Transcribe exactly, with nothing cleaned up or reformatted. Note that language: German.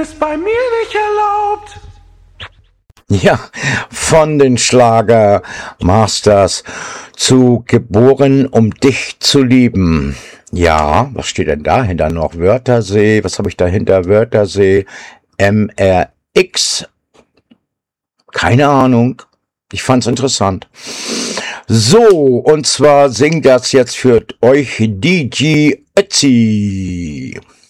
Ist bei mir nicht erlaubt. Ja, von den Schlager Masters zu Geboren, um dich zu lieben. Ja, was steht denn dahinter noch? Wörthersee, was habe ich dahinter? Wörthersee, M R X, keine Ahnung. Ich fand's interessant. So, und zwar singt das jetzt für euch D J Ötzi.